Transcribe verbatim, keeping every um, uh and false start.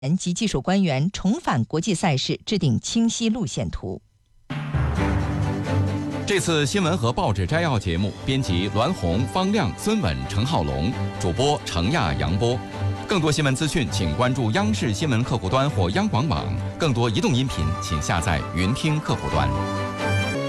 人及技术官员重返国际赛事，制定清晰路线图。 这次新闻和报纸摘要节目，编辑栾红、方亮、孙稳、陈浩龙，主播程亚、杨波。更多新闻资讯，请关注央视新闻客户端或央广网。更多移动音频，请下载云听客户端。